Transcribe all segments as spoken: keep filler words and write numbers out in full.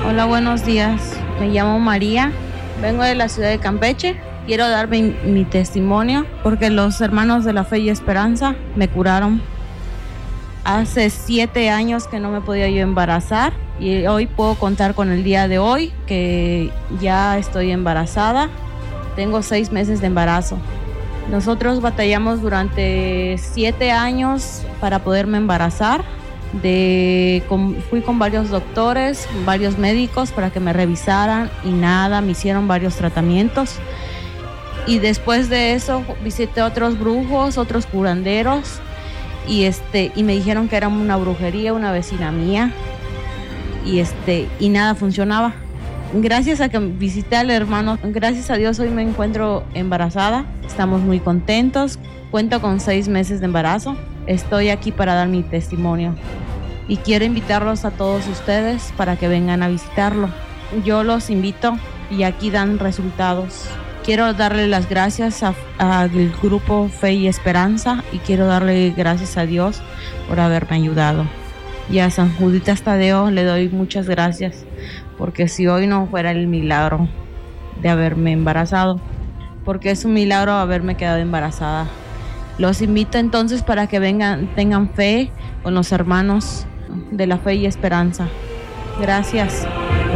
Hola, buenos días. Me llamo María. Vengo de la ciudad de Campeche. Quiero dar mi, mi testimonio porque los hermanos de la Fe y Esperanza me curaron. Hace siete años que no me podía yo embarazar y hoy puedo contar con el día de hoy que ya estoy embarazada. Tengo seis meses de embarazo. Nosotros batallamos durante siete años para poderme embarazar. De, con, fui con varios doctores, varios médicos para que me revisaran y nada, me hicieron varios tratamientos. Y después de eso visité otros brujos, otros curanderos y, este, y me dijeron que era una brujería, una vecina mía y, este, y nada funcionaba. Gracias a que visité al hermano, gracias a Dios hoy me encuentro embarazada, estamos muy contentos, cuento con seis meses de embarazo, estoy aquí para dar mi testimonio y quiero invitarlos a todos ustedes para que vengan a visitarlo. Yo los invito y aquí dan resultados. Quiero darle las gracias al grupo Fe y Esperanza y quiero darle gracias a Dios por haberme ayudado. Y a San Juditas Tadeo le doy muchas gracias, porque si hoy no fuera el milagro de haberme embarazado, porque es un milagro haberme quedado embarazada. Los invito entonces para que vengan, tengan fe con los hermanos de la Fe y Esperanza. Gracias.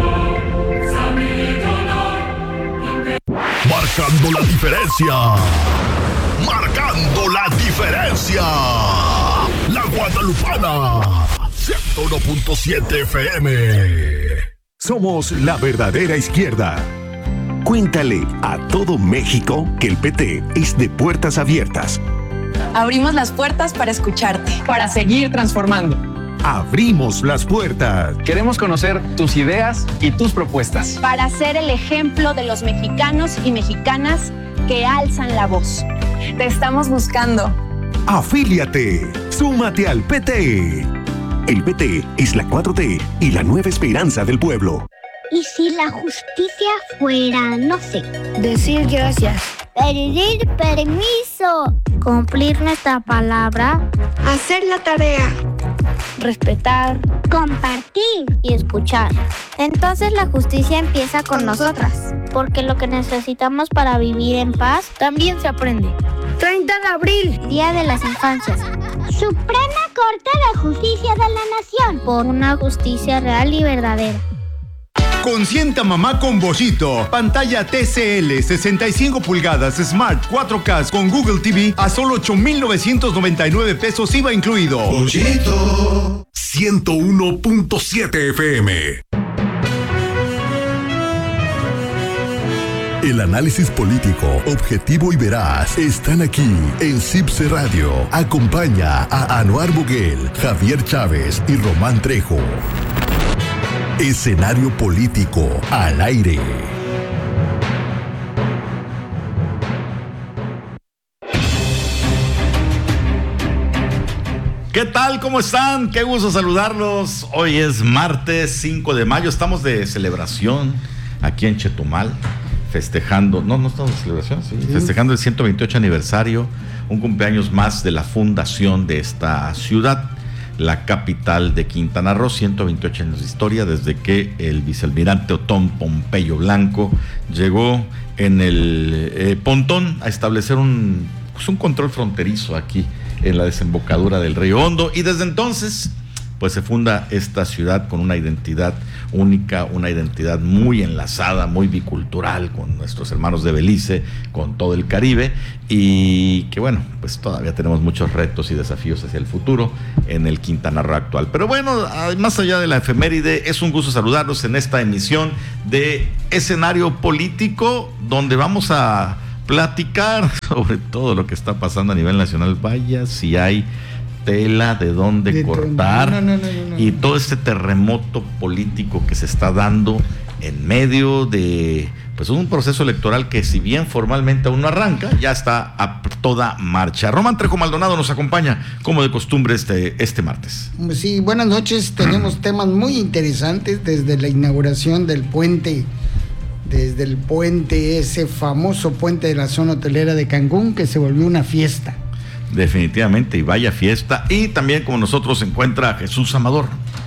Marcando la diferencia. Marcando la diferencia. La Guadalupana. ciento uno punto siete F M. Somos la verdadera izquierda. Cuéntale a todo México que el P T es de puertas abiertas. Abrimos las puertas para escucharte. Para seguir transformando. Abrimos las puertas. Queremos conocer tus ideas y tus propuestas. Para ser el ejemplo de los mexicanos y mexicanas que alzan la voz. Te estamos buscando. Afíliate. Súmate al P T. El P T es la cuatro T y la nueva esperanza del pueblo. ¿Y si la justicia fuera, no sé, decir gracias, pedir permiso, cumplir nuestra palabra, hacer la tarea, respetar, compartir y escuchar? Entonces la justicia empieza con nosotras, porque lo que necesitamos para vivir en paz también se aprende. treinta de abril, Día de las Infancias. Suprema Corte de Justicia de la Nación. Por una justicia real y verdadera. Consienta mamá con Bollito. Pantalla T C L sesenta y cinco pulgadas Smart cuatro K con Google T V a solo ocho mil novecientos noventa y nueve pesos I V A incluido. Bollito. ciento uno punto siete F M. El análisis político, objetivo y veraz están aquí en C I B C Radio. Acompaña a Anuar Boguel, Javier Chávez y Román Trejo. Escenario político al aire. ¿Qué tal? ¿Cómo están? Qué gusto saludarlos. Hoy es martes cinco de mayo. Estamos de celebración aquí en Chetumal, festejando, no, no estamos de celebración, sí, sí. festejando el ciento veintiocho aniversario, un cumpleaños más de la fundación de esta ciudad, la capital de Quintana Roo. Ciento veintiocho años de historia desde que el vicealmirante Otón Pompeyo Blanco llegó en el eh, pontón a establecer un, pues un control fronterizo aquí en la desembocadura del río Hondo, y desde entonces pues se funda esta ciudad con una identidad única, una identidad muy enlazada, muy bicultural con nuestros hermanos de Belice, con todo el Caribe, y que bueno, pues todavía tenemos muchos retos y desafíos hacia el futuro en el Quintana Roo actual. Pero bueno, más allá de la efeméride, es un gusto saludarlos en esta emisión de Escenario Político, donde vamos a platicar sobre todo lo que está pasando a nivel nacional. Vaya si hay tela de dónde de cortar no, no, no, no, no. Y todo este terremoto político que se está dando en medio de pues un proceso electoral que, si bien formalmente aún no arranca, ya está a toda marcha. Román Trejo Maldonado nos acompaña como de costumbre este, este martes. Sí, buenas noches. Tenemos temas muy interesantes desde la inauguración del puente, desde el puente, ese famoso puente de la zona hotelera de Cancún, que se volvió una fiesta. Definitivamente, y vaya fiesta. Y también como nosotros se encuentra Jesús Amador.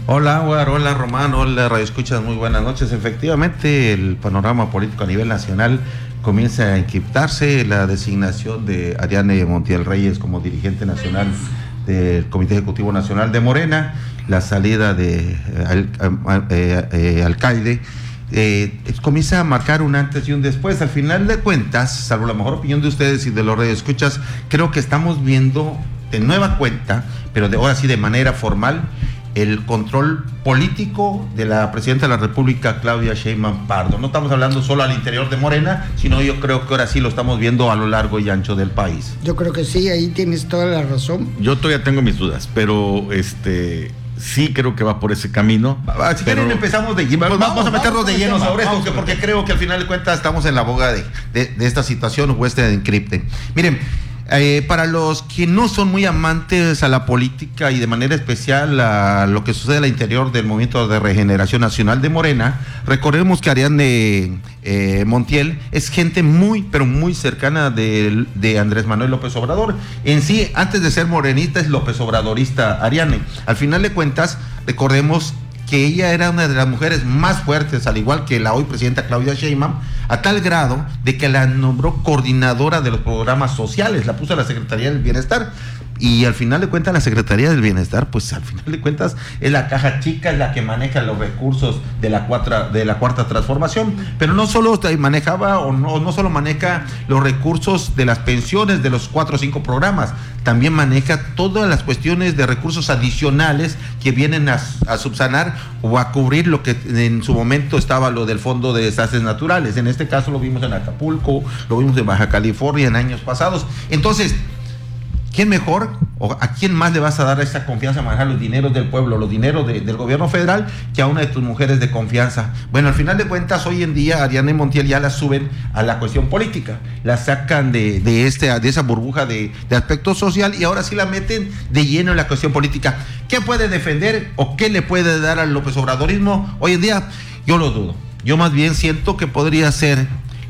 Hola, hola Román, hola Radio Escuchas, muy buenas noches. Efectivamente, el panorama político a nivel nacional comienza a encriptarse. La designación de Ariadne Montiel Reyes como dirigente nacional del Comité Ejecutivo Nacional de Morena, la salida de eh, eh, eh, alcalde, eh, comienza a marcar un antes y un después. Al final de cuentas, salvo la mejor opinión de ustedes y de los radioescuchas, creo que estamos viendo de nueva cuenta, pero de ahora sí de manera formal, el control político de la presidenta de la República, Claudia Sheinbaum Pardo. No estamos hablando solo al interior de Morena, sino yo creo que ahora sí lo estamos viendo a lo largo y ancho del país. Yo creo que sí, ahí tienes toda la razón. Yo todavía tengo mis dudas, pero este sí creo que va por ese camino. Si pero... quieren empezamos de lleno, pues vamos, vamos a meternos de lleno sobre esto, porque, porque creo que al final de cuentas estamos en la boga de, de, de esta situación o este de encripte. Miren, Eh, para los que no son muy amantes a la política y de manera especial a lo que sucede al interior del Movimiento de Regeneración Nacional de Morena, recordemos que Ariadne eh, Montiel es gente muy, pero muy cercana de, de Andrés Manuel López Obrador. En sí, antes de ser morenista, es López Obradorista Ariadne. Al final de cuentas, recordemos que ella era una de las mujeres más fuertes, al igual que la hoy presidenta Claudia Sheinbaum, a tal grado de que la nombró coordinadora de los programas sociales, la puso a la Secretaría del Bienestar. Y al final de cuentas, la Secretaría del Bienestar, pues al final de cuentas es la caja chica, es la que maneja los recursos de la cuarta, de la cuarta transformación, pero no solo manejaba o no, no solo maneja los recursos de las pensiones de los cuatro o cinco programas, también maneja todas las cuestiones de recursos adicionales que vienen a, a subsanar o a cubrir lo que en su momento estaba lo del Fondo de Desastres Naturales. En este caso lo vimos en Acapulco, lo vimos en Baja California en años pasados. Entonces, ¿quién mejor o a quién más le vas a dar esa confianza a manejar los dineros del pueblo, los dineros de, del gobierno federal, que a una de tus mujeres de confianza? Bueno, al final de cuentas, hoy en día Ariadne Montiel ya la suben a la cuestión política, la sacan de, de, este, de esa burbuja de, de aspecto social y ahora sí la meten de lleno en la cuestión política. ¿Qué puede defender o qué le puede dar al López Obradorismo hoy en día? Yo lo dudo. Yo más bien siento que podría ser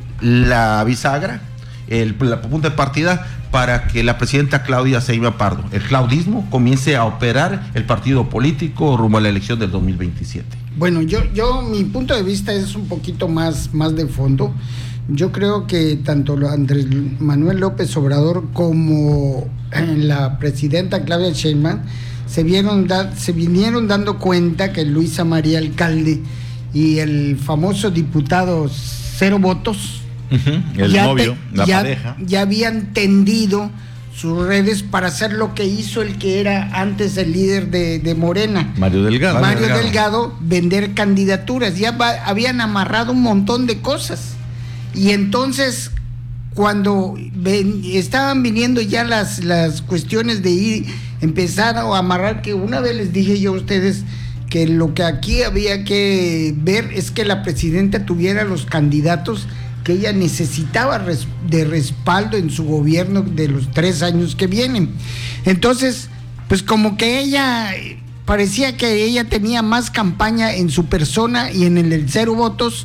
la bisagra, el, la punta de partida para que la presidenta Claudia Sheinbaum Pardo, el claudismo, comience a operar el partido político rumbo a la elección del dos mil veintisiete. Bueno, yo, yo mi punto de vista es un poquito más, más de fondo. Yo creo que tanto Andrés Manuel López Obrador como la presidenta Claudia Sheinbaum se, vieron da, se vinieron dando cuenta que Luisa María Alcalde y el famoso diputado Cero Votos, Uh-huh, el ya novio, te, la ya, pareja. ya habían tendido sus redes para hacer lo que hizo el que era antes el líder de, de Morena, Mario Delgado. Mario Delgado, Delgado vender candidaturas. Ya va, habían amarrado un montón de cosas. Y entonces, cuando ven, estaban viniendo ya las, las cuestiones de ir, empezar a amarrar, que una vez les dije yo a ustedes que lo que aquí había que ver es que la presidenta tuviera los candidatos que ella necesitaba res, de respaldo en su gobierno de los tres años que vienen. Entonces, pues como que ella, parecía que ella tenía más campaña en su persona y en el, el cero votos,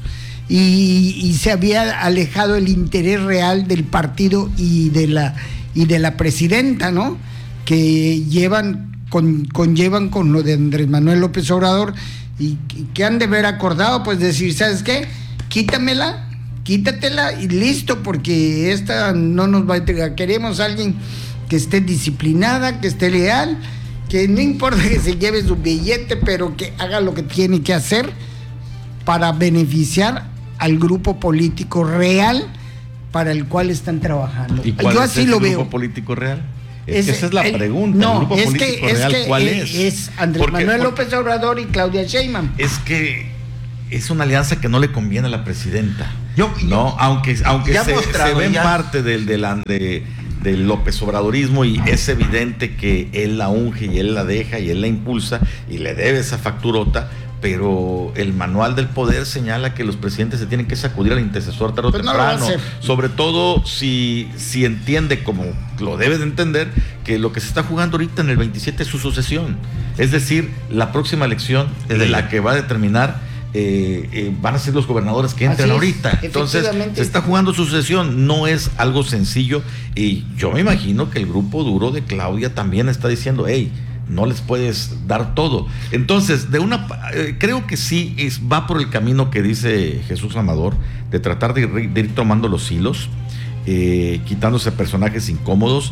y, y se había alejado el interés real del partido y de la, y de la presidenta, ¿no? Que llevan, con, conllevan con lo de Andrés Manuel López Obrador, y, y que han de haber acordado, pues decir, ¿sabes qué? Quítamela, quítatela y listo, porque esta no nos va a entregar. Queremos a alguien que esté disciplinada, que esté leal, que no importa que se lleve su billete, pero que haga lo que tiene que hacer para beneficiar al grupo político real para el cual están trabajando. ¿Y cuál Yo es así ese lo grupo veo. político real? Es Es, que esa es la el, pregunta. No, ¿El grupo es político que, real es que cuál es? es? Es Andrés Porque, Manuel porque, López Obrador y Claudia Sheinbaum. Es que es una alianza que no le conviene a la presidenta. Yo, yo no, aunque, aunque se, se ve en parte del, del, de, del López Obradorismo, y es evidente que él la unge y él la deja y él la impulsa y le debe esa facturota, pero el manual del poder señala que los presidentes se tienen que sacudir al intercesor tarde o pues temprano, no sobre todo si, si entiende, como lo debes de entender, que lo que se está jugando ahorita en el veintisiete es su sucesión, es decir, la próxima elección es de la que va a determinar Eh, eh, van a ser los gobernadores que entren ahorita. Entonces se está jugando su sucesión, no es algo sencillo, y yo me imagino que el grupo duro de Claudia también está diciendo, hey, no les puedes dar todo. Entonces, de una eh, creo que sí es, va por el camino que dice Jesús Amador, de tratar de, de ir tomando los hilos, eh, quitándose personajes incómodos.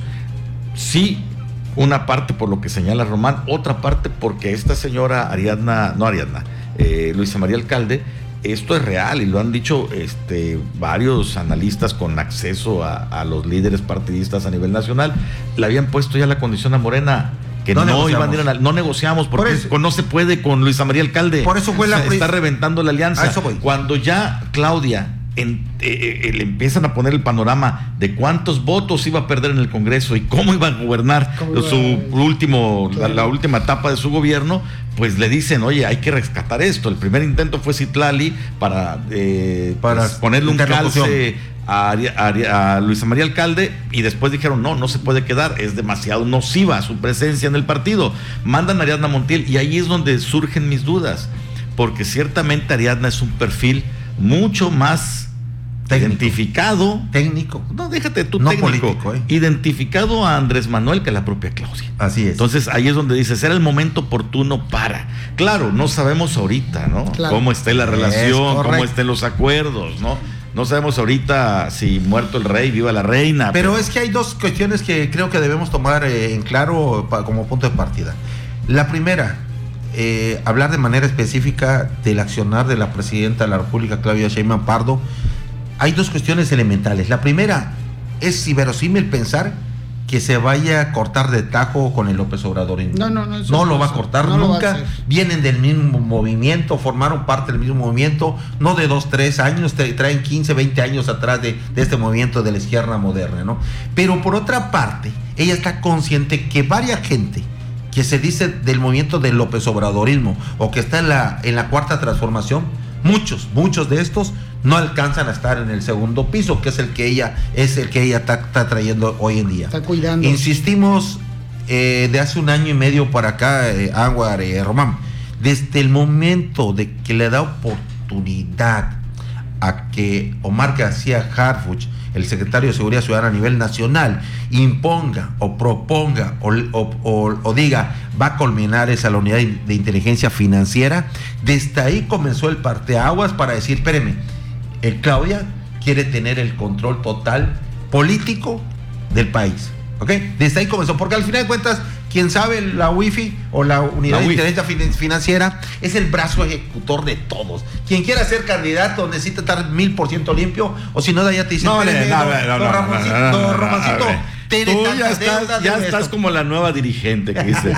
Sí, una parte por lo que señala Román, otra parte porque esta señora Ariadna, no Ariadna, eh, Luisa María Alcalde, esto es real y lo han dicho este, varios analistas con acceso a, a los líderes partidistas a nivel nacional. Le habían puesto ya la condición a Morena que no, no iban a ir a, no negociamos porque por eso, no se puede con Luisa María Alcalde. Por eso fue la está reventando la alianza. Cuando ya Claudia en, eh, eh, le empiezan a poner el panorama de cuántos votos iba a perder en el Congreso y cómo iba a gobernar su último, la, la última etapa de su gobierno, pues le dicen, oye, hay que rescatar esto. El primer intento fue Citlali para, eh, para pues, ponerle un calce a, a, a Luisa María Alcalde, y después dijeron, no, no se puede quedar, es demasiado nociva su presencia en el partido. Mandan a Ariadna Montiel, y ahí es donde surgen mis dudas, porque ciertamente Ariadna es un perfil mucho más técnico, identificado, técnico, no, déjate tú, no técnico, político, ¿eh? identificado a Andrés Manuel que a la propia Claudia. Así es. Entonces ahí es donde dices, era el momento oportuno para. Claro, no sabemos ahorita, ¿no? Claro. Cómo está la relación, cómo estén los acuerdos, ¿no? No sabemos ahorita si muerto el rey, viva la reina. Pero, pero... es que hay dos cuestiones que creo que debemos tomar eh, en claro pa, como punto de partida. La primera, eh, hablar de manera específica del accionar de la presidenta de la República, Claudia Sheinbaum Pardo. Hay dos cuestiones elementales. La primera, es inverosímil pensar que se vaya a cortar de tajo con el López Obrador. No, no, no. No lo va a cortar no nunca. A Vienen del mismo movimiento, formaron parte del mismo movimiento, no de dos, tres años, traen quince, veinte años atrás de, de este movimiento de la izquierda moderna, ¿no? Pero por otra parte, ella está consciente que varias gente que se dice del movimiento del López Obradorismo o que está en la, en la cuarta transformación, muchos, muchos de estos no alcanzan a estar en el segundo piso, que es el que ella es el que ella está, está trayendo hoy en día. Está cuidando. Insistimos eh, de hace un año y medio para acá, eh, Anwar, eh, Román, desde el momento de que le da oportunidad a que Omar García Harfuch, el secretario de Seguridad Ciudadana a nivel nacional, imponga o proponga o, o, o, o diga va a culminar esa la unidad de inteligencia financiera, desde ahí comenzó el parteaguas para decir, espéreme, el Claudia quiere tener el control total político del país, ¿ok? Desde ahí comenzó, porque al final de cuentas, quien sabe la wifi o la unidad la de inteligencia financiera es el brazo ejecutor de todos. Quien quiera ser candidato necesita estar mil por ciento limpio, o si no, de allá te dicen, no, no, no, no, Ramoncito, Ramoncito, tú ya estás, ya estás como la nueva dirigente que dice,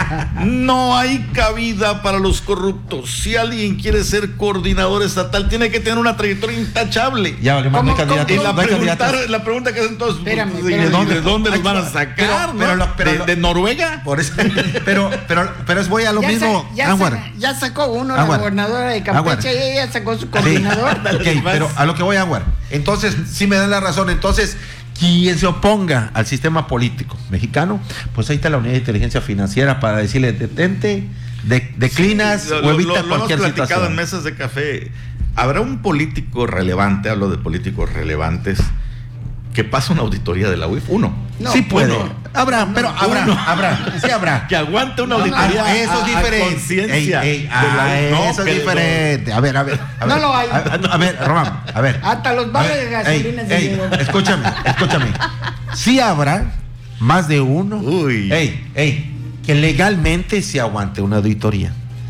no hay cabida para los corruptos. Si alguien quiere ser coordinador estatal, tiene que tener una trayectoria intachable. Ya, vale, ¿Cómo, no candidatos, y la, no pregunta, la pregunta que hacen todos, espérame, ¿de, espérame, dónde, ¿de dónde los van a sacar? Pero, ¿no? pero, pero, ¿De, lo, ¿De Noruega? Por eso, pero, pero, pero es voy a lo ya mismo. Sa, ya, sa, ya sacó uno, Anwar. La gobernadora de Campeche, Anwar. y ella sacó su coordinador. Sí, okay, pero a lo que voy, Anwar. Entonces, sí me dan la razón. Entonces, quien se oponga al sistema político mexicano, pues ahí está la unidad de inteligencia financiera para decirle, detente, de, declinas sí, lo, o evita lo, lo cualquier hemos platicado situación. En mesas de café. ¿Habrá un político relevante, hablo de políticos relevantes, que pase una auditoría de la U I F? Uno. No, sí puede. Uno. Habrá, pero uno. habrá, uno. habrá, sí habrá. Que aguante una auditoría. No, no, eso es diferente. Conciencia. Ah, no, eso es diferente. A ver, a ver. A no ver, lo hay. A, a ver, Román, a ver. Hasta los vales de gasolina se llevan. Escúchame, escúchame. Sí habrá más de uno. Uy. Ey, ey, que legalmente se aguante una auditoría.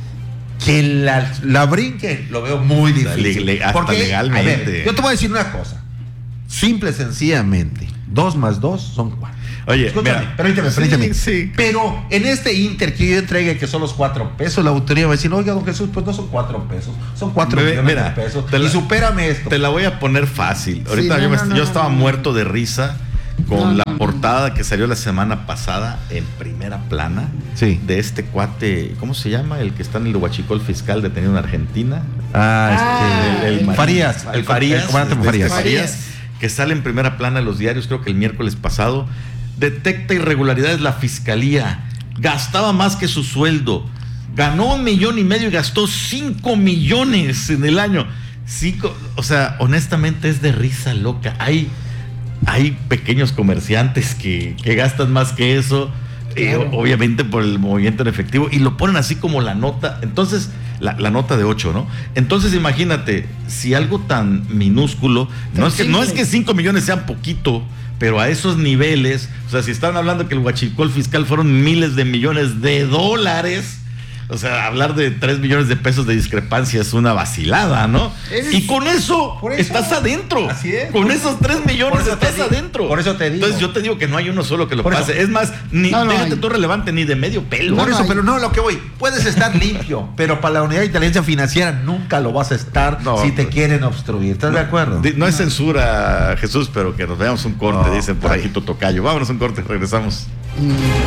Que la, la brinque, lo veo muy difícil. Le, le, hasta porque, legalmente. A ver, yo te voy a decir una cosa. Simple, sencillamente. Dos más dos son cuatro. Oye, escúchame, mira, permíteme, sí, permíteme. Sí. Pero en este inter que yo entregue, que son los cuatro pesos, la autoridad va a decir, oiga, don Jesús, pues no son cuatro pesos, son cuatro Mira, millones mira, de pesos. La, y supérame esto. Te la voy a poner fácil. Ahorita sí, yo, no, me, no, yo no, estaba no, muerto de risa con no, la no, portada no. que salió la semana pasada en primera plana sí. de este cuate, ¿cómo se llama? El que está en el huachicol fiscal detenido en Argentina. Ah, este, el, el, el Farías, el Farías, el comandante este, Farías. Farías, que sale en primera plana en los diarios, creo que el miércoles pasado. Detecta irregularidades la fiscalía, gastaba más que su sueldo, ganó un millón y medio y gastó cinco millones en el año. Cinco, o sea, honestamente es de risa loca. Hay, hay pequeños comerciantes que, que gastan más que eso. Y obviamente por el movimiento en efectivo, y lo ponen así como la nota, entonces, la, la nota de ocho, ¿no? Entonces imagínate, si algo tan minúsculo, no es, que, no es que cinco millones sean poquito, pero a esos niveles, o sea, si estaban hablando que el huachicol fiscal fueron miles de millones de dólares, o sea, hablar de tres millones de pesos de discrepancia es una vacilada, ¿no? Es, y con eso, eso estás adentro. Así es. Con esos tres millones estás digo, adentro. Por eso te digo. Entonces yo te digo que no hay uno solo que lo por pase. Eso. Es más, ni no, no déjate tú relevante ni de medio pelo. Por no, eso, no pero no, lo que voy. Puedes estar limpio, pero para la unidad de inteligencia financiera nunca lo vas a estar no, si te pues, quieren obstruir. ¿Estás no, de acuerdo? No, no es censura, Jesús, pero que nos veamos un corte, no, dicen por ahí, Totocayo. Vámonos un corte, regresamos. Mm.